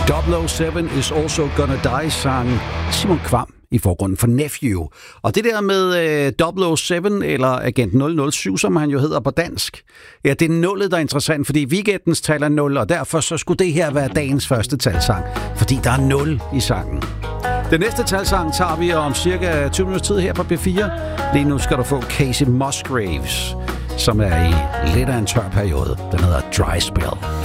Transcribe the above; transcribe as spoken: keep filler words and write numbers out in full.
double oh seven is also gonna die, sang Simon Kvam i forgrunden for Nephew. Og det der med øh, double oh seven, eller Agent nul nul syv, som han jo hedder på dansk, ja, det er nullet, der er interessant, fordi weekendens tal er nul, og derfor så skulle det her være dagens første talsang, fordi der er nul i sangen. Den næste talsang tager vi om cirka tyve minutters tid her på P fire. Lige nu skal du få Casey Musgraves, som er i lidt af en tør periode. Den hedder Dry Spell.